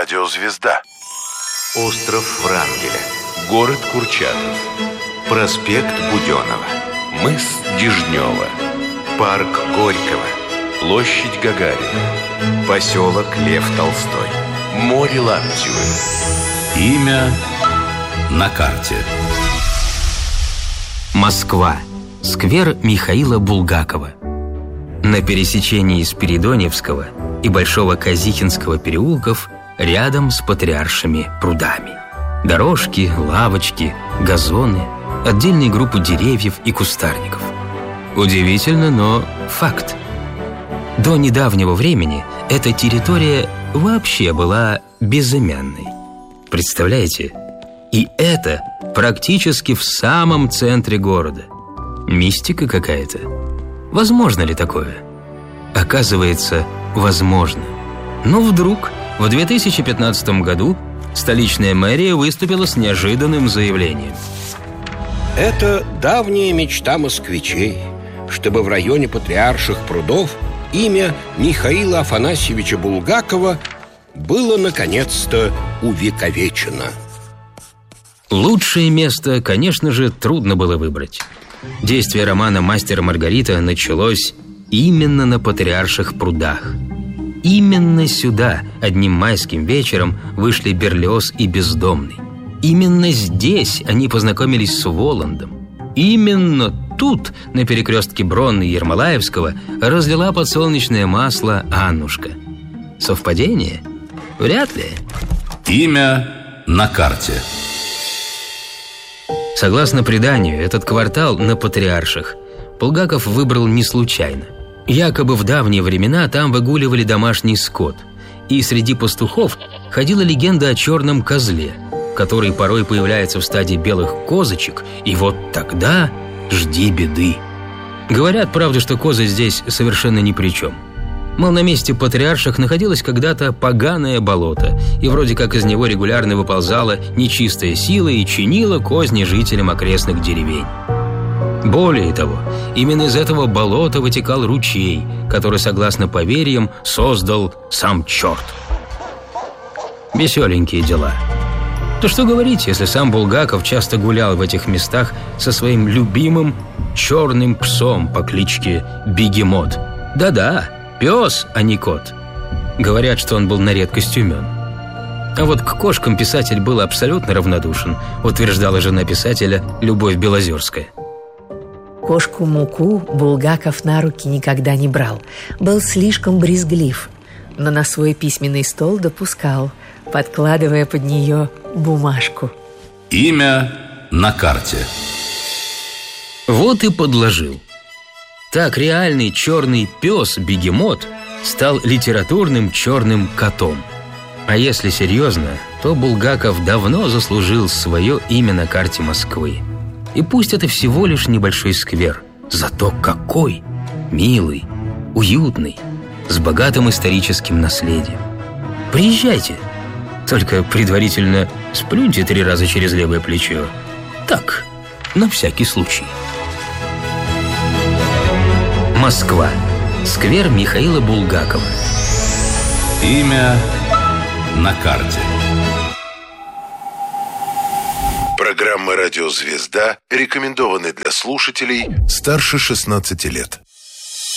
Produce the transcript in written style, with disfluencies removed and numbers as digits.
Радиозвезда. Остров Врангеля. Город Курчатов. Проспект Буденова. Мыс Дежнева. Парк Горького. Площадь Гагарина. Поселок Лев Толстой. Море Лаптевы. Имя на карте. Москва. Сквер Михаила Булгакова. На пересечении Спиридоневского и Большого Казихинского переулков, рядом с Патриаршими прудами. Дорожки, лавочки, газоны, отдельные группы деревьев и кустарников. Удивительно, но факт. До недавнего времени эта территория вообще была безымянной. Представляете? И это практически в самом центре города. Мистика какая-то. Возможно ли такое? Оказывается, возможно. Но вдруг в 2015 году столичная мэрия выступила с неожиданным заявлением. Это давняя мечта москвичей, чтобы в районе Патриарших прудов имя Михаила Афанасьевича Булгакова было наконец-то увековечено. Лучшее место, конечно же, трудно было выбрать. Действие романа «Мастер и Маргарита» началось именно на Патриарших прудах. Именно сюда одним майским вечером вышли Берлиоз и Бездомный. Именно здесь они познакомились с Воландом. Именно тут, на перекрестке Бронны и Ермолаевского, разлила подсолнечное масло Аннушка. Совпадение? Вряд ли. Имя на карте. Согласно преданию, этот квартал на Патриарших Булгаков выбрал не случайно. Якобы в давние времена там выгуливали домашний скот, и среди пастухов ходила легенда о черном козле, который порой появляется в стаде белых козочек, и вот тогда жди беды. Говорят, правда, что козы здесь совершенно ни при чем. Мол, на месте Патриарших находилось когда-то поганое болото, и вроде как из него регулярно выползала нечистая сила и чинила козни жителям окрестных деревень. Более того, именно из этого болота вытекал ручей, который, согласно поверьям, создал сам черт. Веселенькие дела. Да что говорить, если сам Булгаков часто гулял в этих местах со своим любимым черным псом по кличке Бегемот. Да-да, пес, а не кот. Говорят, что он был на редкость умен. А вот к кошкам писатель был абсолютно равнодушен, утверждала жена писателя Любовь Белозерская. Кошку Муку Булгаков на руки никогда не брал. Был слишком брезглив, но на свой письменный стол допускал, подкладывая под нее бумажку. Имя на карте. Вот и подложил. Так реальный черный пес-бегемот стал литературным черным котом. А если серьезно, то Булгаков давно заслужил свое имя на карте Москвы. И пусть это всего лишь небольшой сквер, зато какой! Милый, уютный, с богатым историческим наследием. Приезжайте, только предварительно сплюньте 3 раза через левое плечо. Так, на всякий случай. Москва. Сквер Михаила Булгакова. Имя на карте. Программа «Радиозвезда» рекомендованы для слушателей старше 16 лет.